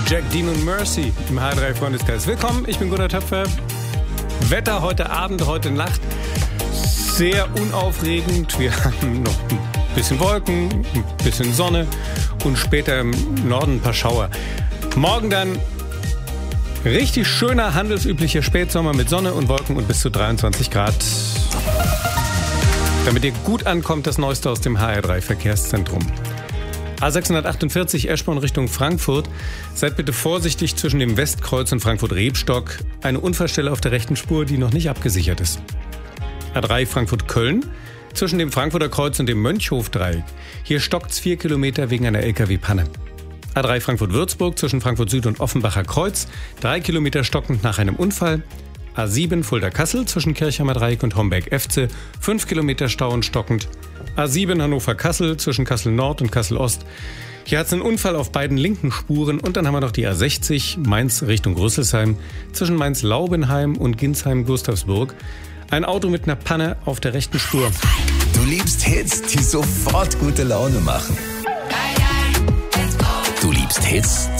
Jack Dean und Mercy im H3 Freundeskreis. Willkommen, ich bin Gunnar Töpfer. Wetter heute Abend, heute Nacht sehr unaufregend. Wir haben noch ein bisschen Wolken, ein bisschen Sonne und später im Norden ein paar Schauer. Morgen dann richtig schöner, handelsüblicher Spätsommer mit Sonne und Wolken und bis zu 23 Grad. Damit ihr gut ankommt, das Neueste aus dem HR3 Verkehrszentrum. A648 Eschborn Richtung Frankfurt. Seid bitte vorsichtig zwischen dem Westkreuz und Frankfurt-Rebstock. Eine Unfallstelle auf der rechten Spur, die noch nicht abgesichert ist. A3 Frankfurt-Köln. Zwischen dem Frankfurter Kreuz und dem Mönchhof-Dreieck. Hier stockt's 4 Kilometer wegen einer LKW-Panne. A3 Frankfurt-Würzburg zwischen Frankfurt Süd und Offenbacher Kreuz. 3 Kilometer stockend nach einem Unfall. A7 Fulda-Kassel zwischen Kirchheimer Dreieck und Homberg-Efze. 5 Kilometer Stau und stockend. A7 Hannover-Kassel zwischen Kassel-Nord und Kassel-Ost. Hier hat es einen Unfall auf beiden linken Spuren. Und dann haben wir noch die A60 Mainz Richtung Rüsselsheim zwischen Mainz-Laubenheim und Ginsheim-Gustavsburg. Ein Auto mit einer Panne auf der rechten Spur. Du liebst Hits, die sofort gute Laune machen. Du liebst Hits,